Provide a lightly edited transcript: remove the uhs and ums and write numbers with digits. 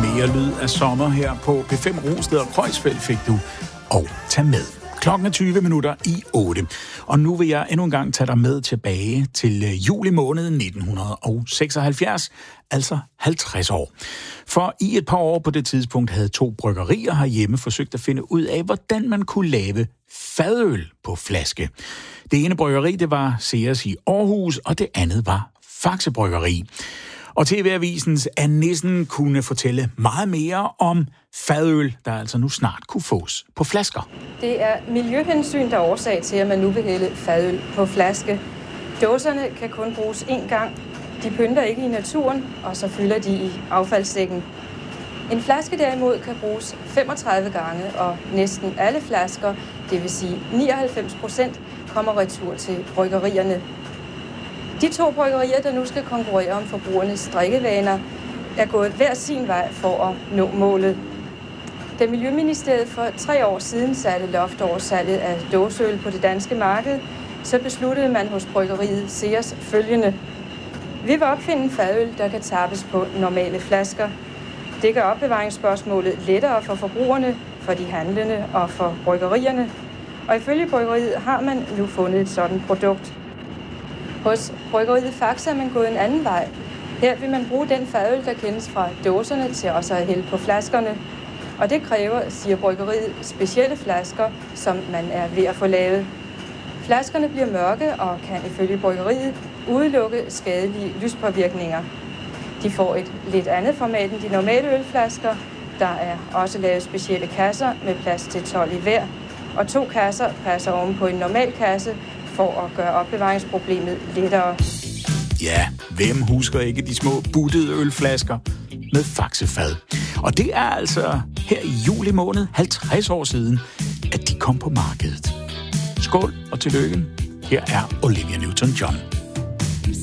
Mere lyd af sommer her på P5 Rosted og Kreuzfeldt fik du og tag med. Klokken er 20 minutter i 8. Og nu vil jeg endnu en gang tage dig med tilbage til juli måned 1976, altså 50 år. For i et par år på det tidspunkt havde 2 bryggerier herhjemme forsøgt at finde ud af, hvordan man kunne lave fadøl på flaske. Det ene bryggeri, det var Ceres i Aarhus, og det andet var Faxe Bryggeri. Og TV-avisens Nissen kunne fortælle meget mere om fadøl, der altså nu snart kunne fås på flasker. Det er miljøhensyn, der er årsag til, at man nu vil hælde fadøl på flaske. Dåserne kan kun bruges én gang. De pynter ikke i naturen, og så fylder de i affaldssækken. En flaske derimod kan bruges 35 gange, og næsten alle flasker, det vil sige 99%, kommer retur til bryggerierne. De 2 bryggerier, der nu skal konkurrere om forbrugernes drikkevaner, er gået hver sin vej for at nå målet. Da Miljøministeriet for 3 år siden satte loft over salget af dåseøl på det danske marked, så besluttede man hos bryggeriet Ceres følgende. Vi vil opfinde en fadøl, der kan tappes på normale flasker. Det gør opbevaringsspørgsmålet lettere for forbrugerne, for de handlende og for bryggerierne. Og ifølge bryggeriet har man nu fundet et sådan produkt. Hos bryggeriet Faxe er man gået en anden vej. Her vil man bruge den fadøl, der kendes fra dåserne, til også at hælde på flaskerne. Og det kræver, siger bryggeriet, specielle flasker, som man er ved at få lavet. Flaskerne bliver mørke og kan ifølge bryggeriet udelukke skadelige lyspåvirkninger. De får et lidt andet format end de normale ølflasker. Der er også lavet specielle kasser med plads til 12 i hver. Og 2 kasser passer oven på en normal kasse for at gøre opbevaringsproblemet lettere. Ja, hvem husker ikke de små buttede ølflasker med faxefad? Og det er altså her i juli måned 50 år siden, at de kom på markedet. Skål og tillykke. Her er Olivia Newton-John.